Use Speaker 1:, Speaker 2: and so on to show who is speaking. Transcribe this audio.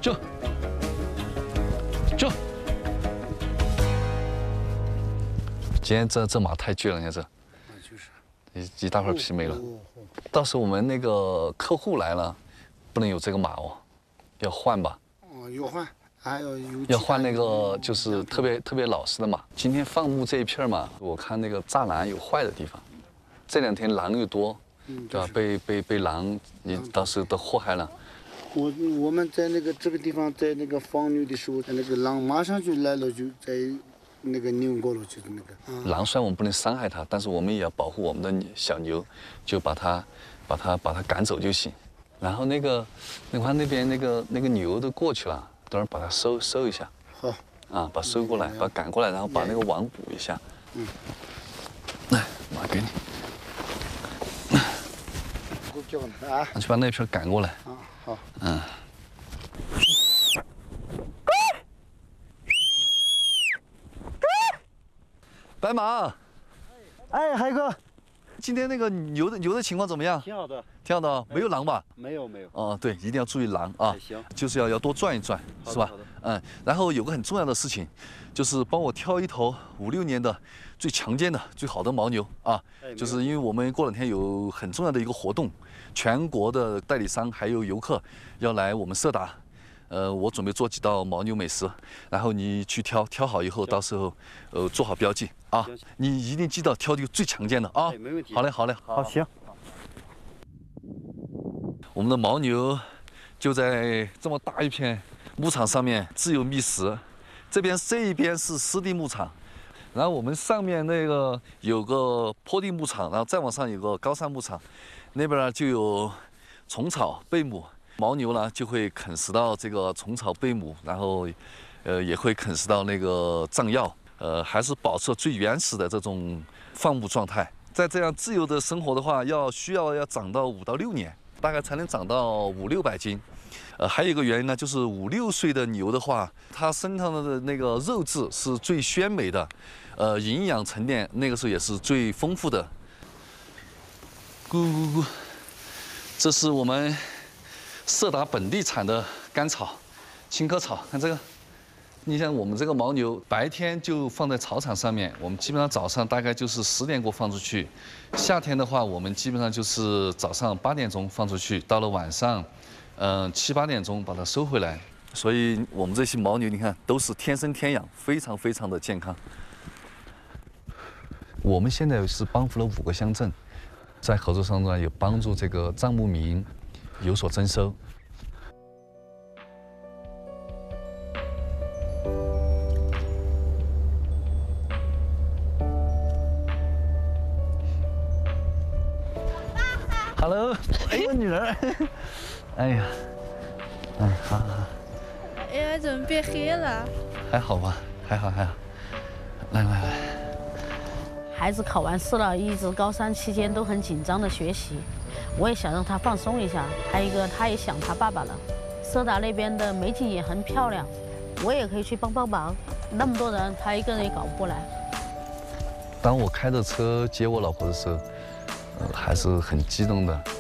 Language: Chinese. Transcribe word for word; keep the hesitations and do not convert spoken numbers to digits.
Speaker 1: 就就。今天这这马太倔了，你看这，
Speaker 2: 就是
Speaker 1: 一一大块皮没了。到时候我们那个客户来了，不能有这个马哦，要换吧？
Speaker 2: 哦，要换，还要有
Speaker 1: 要换那个就是特别特别老实的马。今天放牧这一片嘛，我看那个栅栏有坏的地方，这两天狼又多，对吧？被被被狼，你到时候都祸害了。
Speaker 2: 我我们在那个这个地方，在那个放牛的时候，那个狼马上就来了，就在那个牛角了，就是那个。
Speaker 1: 嗯、狼虽然我们不能伤害它，但是我们也要保护我们的小牛，就把它把它把它赶走就行。然后那个，你看那边那个那个牛都过去了，等会儿把它收收一下。
Speaker 2: 好。
Speaker 1: 啊，把它收过来，把它赶过来，然后把那个网补一下。嗯。来，马给你。
Speaker 2: 够叫的啊！
Speaker 1: 去把那片赶过来。
Speaker 2: 啊，好。
Speaker 1: 嗯。白马。
Speaker 3: 哎，海哥，
Speaker 1: 今天那个牛的牛的情况怎么样？
Speaker 3: 挺好的，
Speaker 1: 挺好的，没有狼吧？
Speaker 3: 没有没有。
Speaker 1: 哦，对，一定要注意狼啊。
Speaker 3: 行。就是
Speaker 1: 要要多转一转，是吧？嗯。然后有个很重要的事情，就是帮我挑一头五六年的最强健的、最好的牦牛啊。就是因为我们过两天有很重要的一个活动，全国的代理商还有游客要来我们色达。呃，我准备做几道牦牛美食，然后你去挑，挑好以后，到时候，呃，做好标记啊。你一定记得挑这个最强健的啊。
Speaker 3: 没问题。
Speaker 1: 好嘞，好嘞，
Speaker 3: 好，行。
Speaker 1: 我们的牦牛就在这么大一片牧场上面自由觅食，这边这一边是湿地牧场，然后我们上面那个有个坡地牧场，然后再往上有个高山牧场，那边呢就有虫草、贝母。牦牛呢就会啃食到这个虫草、贝母，然后，呃，也会啃食到那个藏药，呃，还是保持最原始的这种放牧状态。在这样自由的生活的话，要需要要长到五到六年，大概才能长到五六百斤。呃，还有一个原因呢，就是五六岁的牛的话，它身上的那个肉质是最鲜美的，呃，营养沉淀那个时候也是最丰富的。咕咕咕，这是我们色达本地产的甘草、青稞草，看这个。你像我们这个牦牛，白天就放在草场上面，我们基本上早上大概就是十点过放出去。夏天的话，我们基本上就是早上八点钟放出去，到了晚上，嗯七八点钟把它收回来。所以我们这些牦牛，你看都是天生天养，非常非常的健康。我们现在是帮扶了五个乡镇，在合作上呢，有帮助这个藏牧民有所增收。Hello， 哎呦女儿，哎呀，哎，好好好。
Speaker 4: 哎呀，怎么变黑了？
Speaker 1: 还好吧，还好还好。来来来。
Speaker 5: 孩子考完试了，一直高三期间都很紧张的学习。我也想让他放松一下，还有一个他也想他爸爸了。色达那边的美景也很漂亮，我也可以去帮帮忙。那么多人，他一个人也搞不过来。当我开着车接我老婆的时候，呃，还是很激动的。